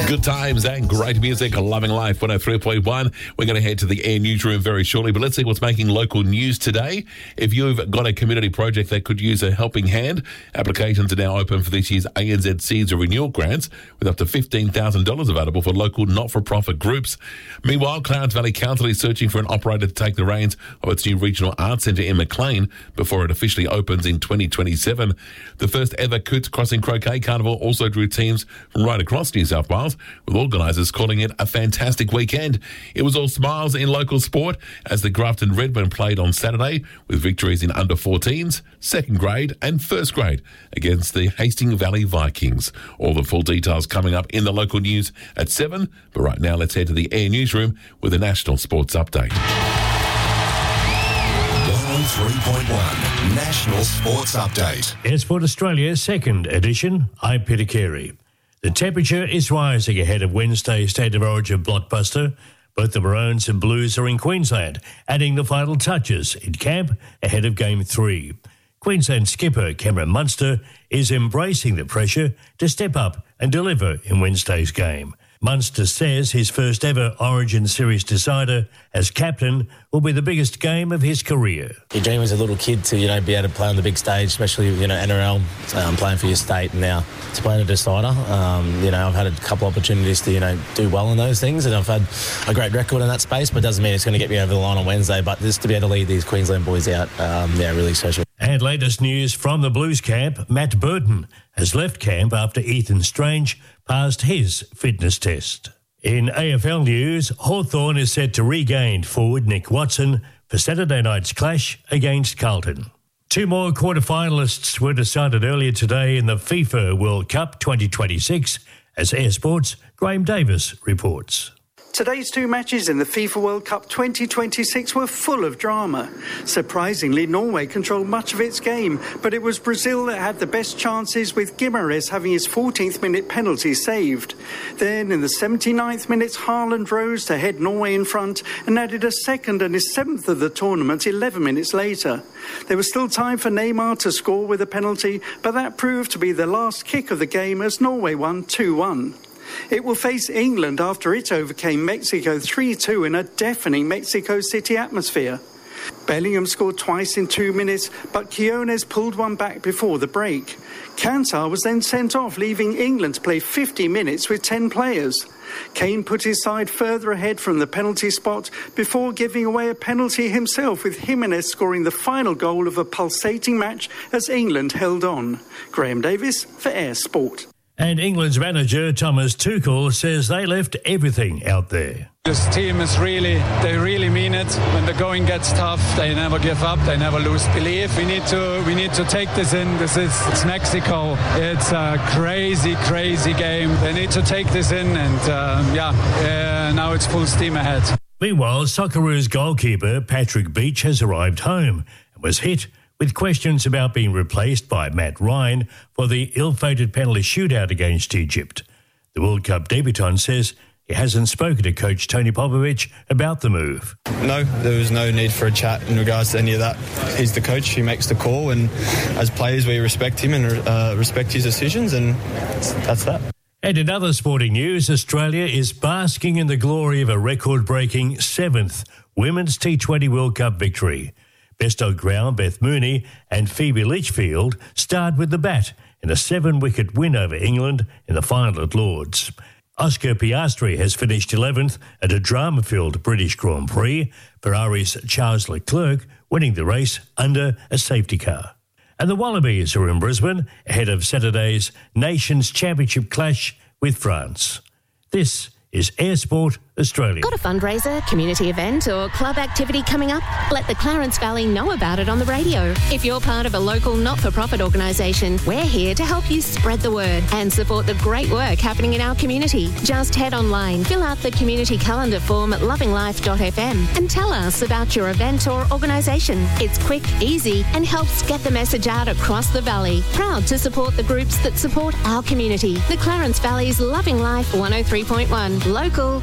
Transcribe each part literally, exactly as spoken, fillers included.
Good times and great music, loving life, one oh three point one. We're going to head to the Air Newsroom very shortly, but let's see what's making local news today. If you've got a community project that could use a helping hand, applications are now open for this year's A N Z Seeds or Renewal Grants, with up to fifteen thousand dollars available for local not-for-profit groups. Meanwhile, Clarence Valley Council is searching for an operator to take the reins of its new regional arts centre in Maclean before it officially opens in twenty twenty-seven. The first ever Coots Crossing Croquet Carnival also drew teams from right across New South Wales, with organisers calling it a fantastic weekend. It was all smiles in local sport as the Grafton Redmen played on Saturday, with victories in under fourteens, second grade and first grade against the Hastings Valley Vikings. All the full details coming up in the local news at seven, but right now let's head to the Air Newsroom with a national sports update. one oh three point one National Sports Update. Air Sport Australia second edition. I'm Peter Carey. The temperature is rising ahead of Wednesday's State of Origin blockbuster. Both the Maroons and Blues are in Queensland, adding the final touches in camp ahead of Game three. Queensland skipper Cameron Munster is embracing the pressure to step up and deliver in Wednesday's game. Munster says his first ever Origin Series decider as captain will be the biggest game of his career. You dream as a little kid to, you know, be able to play on the big stage, especially, you know, N R L, um, playing for your state, and now to play in a decider. Um, you know, I've had a couple opportunities to, you know, do well in those things, and I've had a great record in that space, but it doesn't mean it's going to get me over the line on Wednesday. But just to be able to lead these Queensland boys out, um, yeah, really special. And latest news from the Blues camp, Matt Burton has left camp after Ethan Strange passed his fitness test. In A F L news, Hawthorn is set to regain forward Nick Watson for Saturday night's clash against Carlton. Two more quarter-finalists were decided earlier today in the FIFA World Cup twenty twenty-six, as Air Sports' Graham Davis reports. Today's two matches in the FIFA World Cup twenty twenty-six were full of drama. Surprisingly, Norway controlled much of its game, but it was Brazil that had the best chances, with Guimarães having his fourteenth minute penalty saved. Then, in the seventy-ninth minute, Haaland rose to head Norway in front and added a second and his seventh of the tournament eleven minutes later. There was still time for Neymar to score with a penalty, but that proved to be the last kick of the game as Norway won two one. It will face England after it overcame Mexico three two in a deafening Mexico City atmosphere. Bellingham scored twice in two minutes, but Quiñones pulled one back before the break. Kantar was then sent off, leaving England to play fifty minutes with ten players. Kane put his side further ahead from the penalty spot before giving away a penalty himself, with Jimenez scoring the final goal of a pulsating match as England held on. Graham Davis for Air Sport. And England's manager, Thomas Tuchel, says they left everything out there. This team is really, they really mean it. When the going gets tough, they never give up, they never lose belief. We need to we need to take this in. This is it's Mexico. It's a crazy, crazy game. They need to take this in, and uh, yeah, uh, now it's full steam ahead. Meanwhile, Socceroos goalkeeper Patrick Beach has arrived home and was hit with questions about being replaced by Matt Ryan for the ill-fated penalty shootout against Egypt. The World Cup debutant says he hasn't spoken to coach Tony Popovic about the move. No, there was no need for a chat in regards to any of that. He's the coach, he makes the call, and as players we respect him and uh, respect his decisions, and that's that. And in other sporting news, Australia is basking in the glory of a record-breaking seventh Women's T twenty World Cup victory. Best on ground Beth Mooney and Phoebe Litchfield starred with the bat in a seven-wicket win over England in the final at Lords. Oscar Piastri has finished eleventh at a drama-filled British Grand Prix, Ferrari's Charles Leclerc winning the race under a safety car. And the Wallabies are in Brisbane ahead of Saturday's Nations Championship clash with France. This is Air Sport Australia. Got a fundraiser, community event or club activity coming up? Let the Clarence Valley know about it on the radio. If you're part of a local not-for-profit organisation, we're here to help you spread the word and support the great work happening in our community. Just head online, fill out the community calendar form at loving life dot f m and tell us about your event or organisation. It's quick, easy and helps get the message out across the valley. Proud to support the groups that support our community. The Clarence Valley's Loving Life one oh three point one. Local and local.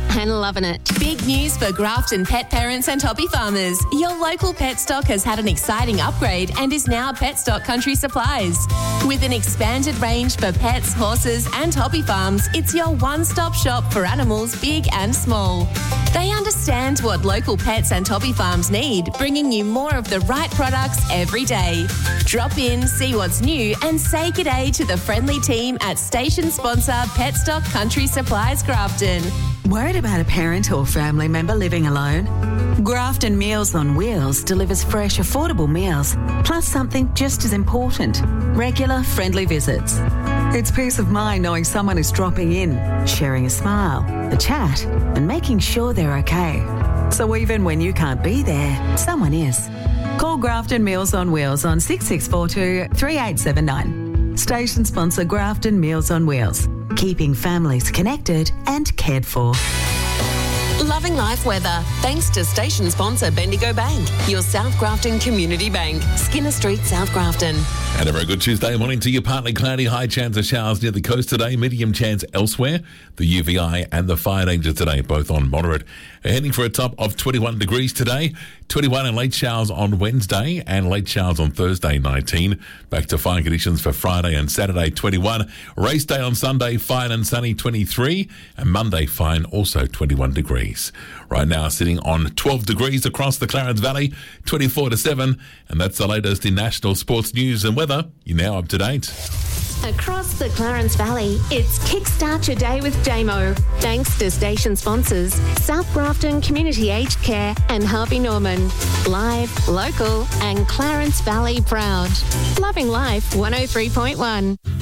loving it. Big news for Grafton pet parents and hobby farmers. Your local pet stock has had an exciting upgrade and is now Petstock Country Supplies. With an expanded range for pets, horses and hobby farms, it's your one-stop shop for animals big and small. They understand what local pets and hobby farms need, bringing you more of the right products every day. Drop in, see what's new and say g'day to the friendly team at station sponsor Petstock Country Supplies Grafton. Worried about a parent or family member living alone? Grafton Meals on Wheels delivers fresh, affordable meals, plus something just as important, regular, friendly visits. It's peace of mind knowing someone is dropping in, sharing a smile, a chat, and making sure they're okay. So even when you can't be there, someone is. Call Grafton Meals on Wheels on six six four two, three eight seven nine. Station sponsor Grafton Meals on Wheels, keeping families connected and cared for. Loving life weather, thanks to station sponsor Bendigo Bank, your South Grafton Community Bank, Skinner Street, South Grafton. And a very good Tuesday morning to you. Partly cloudy, high chance of showers near the coast today, medium chance elsewhere. The U V I and the fire danger today, both on moderate. We're heading for a top of twenty-one degrees today, twenty-one and late showers on Wednesday and late showers on Thursday, nineteen. Back to fine conditions for Friday and Saturday, twenty-one. Race day on Sunday, fine and sunny, twenty-three. And Monday, fine, also twenty-one degrees. Right now, sitting on twelve degrees across the Clarence Valley, twenty-four to seven. And that's the latest in national sports news and weather. You're now up to date. Across the Clarence Valley, it's Kickstart Your Day with Damo. Thanks to station sponsors South Grafton Community Aged Care and Harvey Norman. Live, local and Clarence Valley proud. Loving Life one oh three point one.